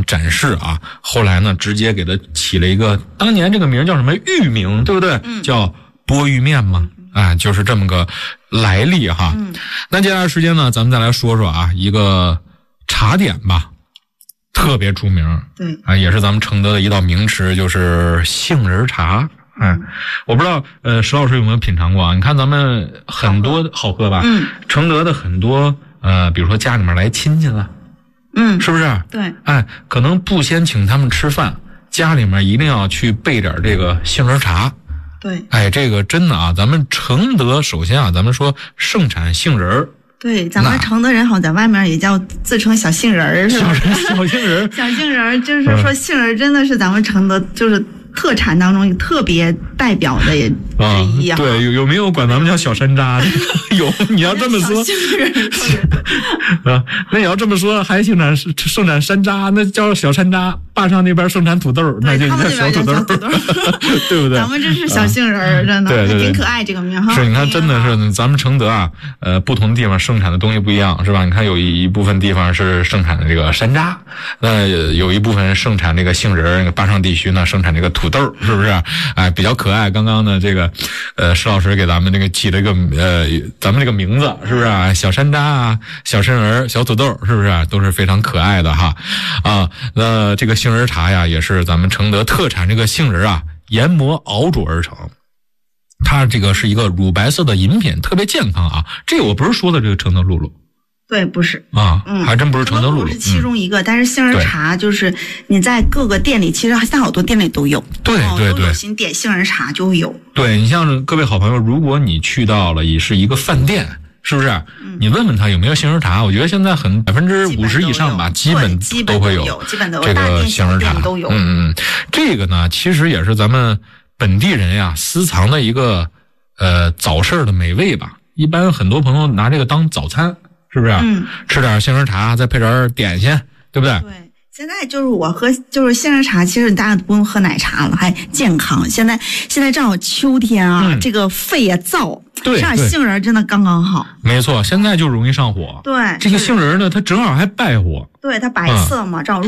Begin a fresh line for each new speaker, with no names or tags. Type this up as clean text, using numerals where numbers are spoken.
展示啊，后来呢直接给它起了一个，当年这个名叫什么域名，对不对？叫波玉面嘛，就是这么个来历哈。那接下来时间呢，咱们再来说说啊，一个茶点吧，特别著名，对也是咱们承德的一道名吃，就是杏仁茶。我不知道石老师有没有品尝过啊？你看咱们很多好喝吧？承德的很多比如说家里面来亲戚了，是不是？对，可能不先请他们吃饭，家里面一定要去备点这个杏仁茶。对，这个真的啊，咱们承德首先啊，咱们说盛产杏仁儿。
对，咱们承德人好像在外面也叫自称小杏仁儿，是吧？
小杏仁儿，
小杏仁儿，就是说杏仁真的是咱们承德就是特产当中特别代表的之一啊。
对，有没有管咱们叫小山楂的？有，你要这么说。那你要这么说，还盛产山楂，那叫小山楂；坝上那边盛产土豆，那就叫小土豆，对不对？
咱们这是小杏仁儿，真的，对，挺可爱这个名哈。
是，你看，真的是咱们承德啊，不同的地方盛产的东西不一样，是吧？你看有一部分地方是盛产的这个山楂，那有一部分盛产这个杏仁，坝上地区呢盛产这个土豆，是不是？比较可爱。刚刚呢，这个石老师给咱们这个起了一个咱们这个名字，是不是啊？小山楂啊，小杏仁、小土豆，是不是都是非常可爱的哈？那这个杏仁茶呀，也是咱们承德特产，这个杏仁啊，研磨熬煮而成。它这个是一个乳白色的饮品，特别健康啊。这个我不是说的这个承德露露。
对，不是
还真不是承德露露，
是其中一个。但是杏仁茶就是你在各个店里，其实现在好多店里都有。对，都有心点杏仁茶就有。
对，你像各位好朋友，如果你去到了也是一个饭店，是不是？你问问他有没有杏仁茶？我觉得现在50%以上吧，基本都会有，这个杏仁茶
都有。
这个呢，其实也是咱们本地人呀私藏的一个早市的美味吧。一般很多朋友拿这个当早餐。是不是？吃点杏仁茶，再配点点心，对不对？对，
现在就是我喝就是杏仁茶，其实大家都不用喝奶茶了，还健康。现在正好秋天啊，这个肺也燥，吃点杏仁真的刚刚好。
没错，现在就容易上火。
对，
这个杏仁呢，它正好还败火。
对，它白色嘛，正好